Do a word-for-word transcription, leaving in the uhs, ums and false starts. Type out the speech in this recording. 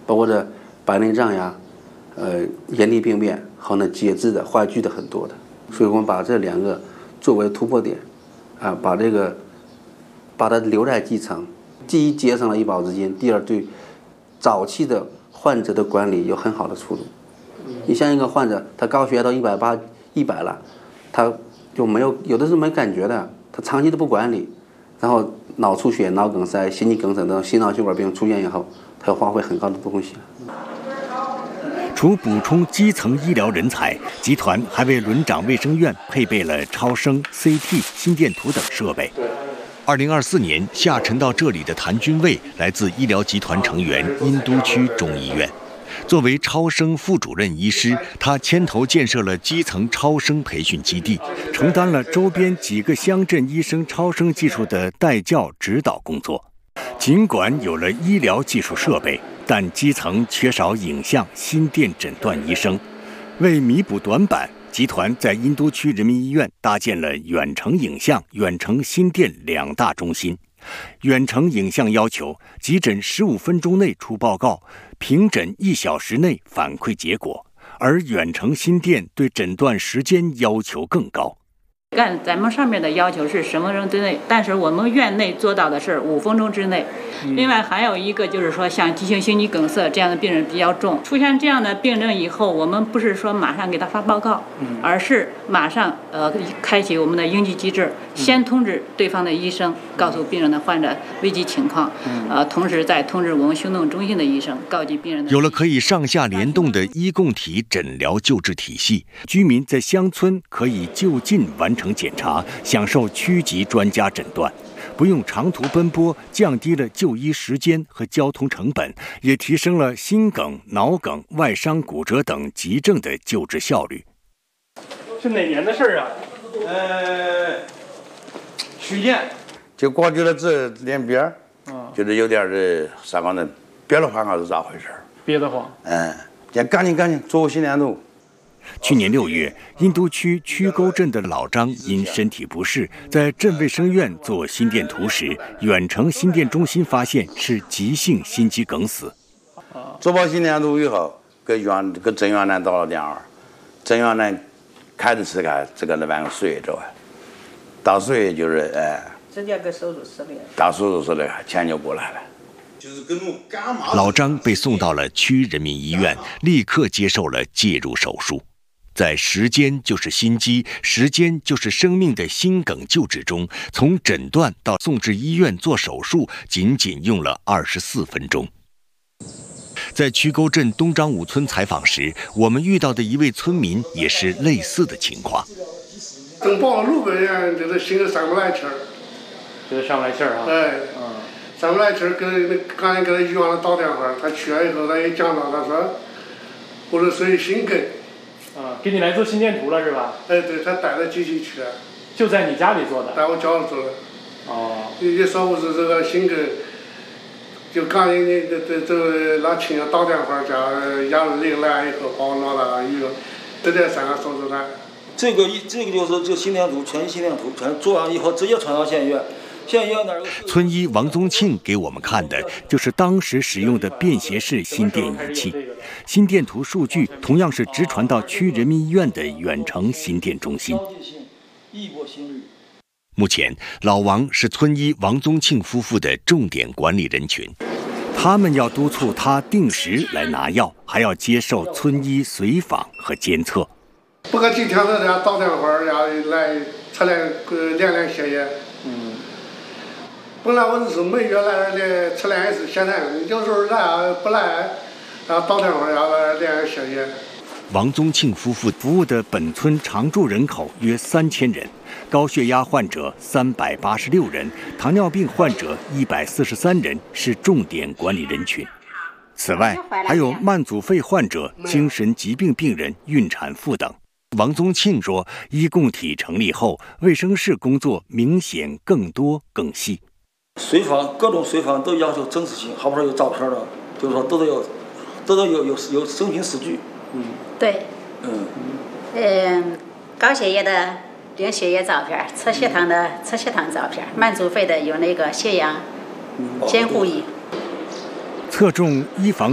包括这白内障呀、呃眼底病变和呢节制的、坏疽的很多的。所以我们把这两个作为突破点，啊，把这个把它留在基层，第一节省了医保资金，第二对早期的患者的管理有很好的促进。你像一个患者，他高血压到一百八、一百了，他就没有有的是没感觉的，他长期都不管理，然后脑出血、脑梗塞、心肌梗塞等心脑血管病出现以后，他要花费很高的东西。 除补充基层医疗人才，集团还为轮长卫生院配备了超声、C T、心电图等设备。二零二四年下沉到这里的谭军卫来自医疗集团成员殷都区中医院。作为超声副主任医师，他牵头建设了基层超声培训基地，承担了周边几个乡镇医生超声技术的带教指导工作。尽管有了医疗技术设备，但基层缺少影像、心电诊断医生。为弥补短板，集团在殷都区人民医院搭建了远程影像、远程心电两大中心。远程影像要求急诊十五分钟内出报告，平诊一小时内反馈结果，而远程心电对诊断时间要求更高。 干咱们上面的要求是十分钟之内，但是我们院内做到的是五分钟之内。另外还有一个就是说，像急性心肌梗塞这样的病人比较重，出现这样的病症以后，我们不是说马上给他发报告，而是马上呃开启我们的应急机制，先通知对方的医生，告诉病人的患者危急情况，呃，同时再通知我们行动中心的医生，告知病人的。 有了可以上下联动的医共体诊疗救治体系，居民在乡村可以就近完成检查，享受区级专家诊断。不用长途奔波，降低了就医时间和交通成本，也提升了心梗、脑梗、外伤、骨折等急症的救治效率。 是哪年的事儿啊？呃，去年就光觉得这脸边儿，嗯，就是有点的啥讲呢，憋得慌还是咋回事？ 憋得慌。 嗯，先赶紧赶紧做个心电图。 去年六月，殷都区曲沟镇的老张因身体不适，在镇卫生院做心电图时，远程心电中心发现是急性心肌梗死。 做完心电图以后，给院给镇院南打了电话，镇院南开着车开，这个那玩意十月走，到十月就是哎， 直接给手术室里。 到手术室里钱就过来了。 老张被送到了区人民医院，立刻接受了介入手术。在时间就是心肌，时间就是生命的心梗救治中，从诊断到送至医院做手术，仅仅用了二十四分钟。在曲沟镇东张五村采访时，我们遇到的一位村民也是类似的情况。 等报了路边人，这个心里上不来气儿， 觉得上不来气儿啊。 哎，嗯，上不来气儿，给那刚才给他医院里打电话，他去了以后，他也讲到，他说，我说属于心梗。 啊，给你来做心电图了是吧？ 哎，对，他带着机器去了。 就在你家里做的？ 在我家里做的。 哦。 也说我是这个心梗，就刚才你这这这老亲戚打电话叫幺二零来以后，把我拿到医院，直接上个手术台。 这个一这个就是这个心电图，全息心电图，全做完以后直接传到县医院。县医院那儿。 村医王宗庆给我们看的就是当时使用的便携式心电仪器。心电图数据同样是直传到区人民医院的远程心电中心。目前，老王是村医王宗庆夫妇的重点管理人群，他们要督促他定时来拿药，还要接受村医随访和监测。 不过几天他这样打电话要来测量量量血液。嗯。本来我是每月来的测量一次血糖，有时候来不来。然后打电话要来量血液。 王宗庆夫妇服务的本村常住人口约三千人，高血压患者三百八十六人，糖尿病患者一百四十三人是重点管理人群。此外，还有慢阻肺患者、精神疾病病人、孕产妇等。王宗庆说，医共体成立后，卫生室工作明显更多更细。 随访各种随访都要求真实性，好不容易有照片的，就是说都得有。都都有有有生平史据， 嗯，对，嗯，嗯，高血压的量血液照片，测血糖的测血糖照片，慢阻肺的有那个血氧监护仪， 侧重医防。